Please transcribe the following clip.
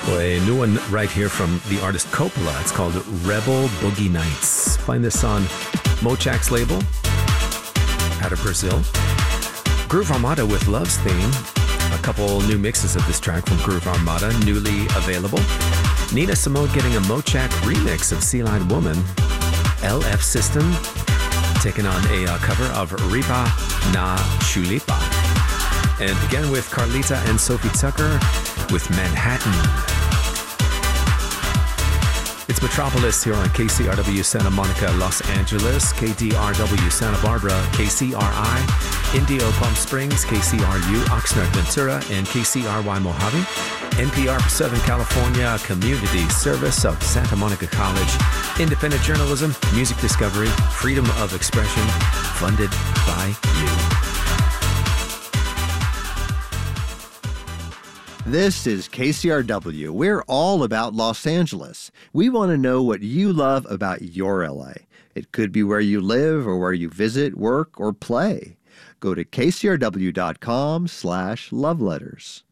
A new one right here from the artist Coppola. It's called Rebel Boogie Nights. Find this on Mochak's label out of Brazil. Groove Armada with Love's Theme. A couple new mixes of this track from Groove Armada, newly available. Nina Simone getting a Mochak remix of Sea Lion Woman. LF System taking on a cover of Ripa na Chulipa. And again with Carlita and Sophie Tucker with Manhattan. It's Metropolis here on KCRW Santa Monica, Los Angeles, KDRW Santa Barbara, KCRI, Indio Palm Springs, KCRU Oxnard Ventura, and KCRY Mojave, NPR for Southern California, Community Service of Santa Monica College, independent journalism, music discovery, freedom of expression, funded by you. This is KCRW. We're all about Los Angeles. We want to know what you love about your LA. It could be where you live or where you visit, work, or play. Go to kcrw.com/loveletters.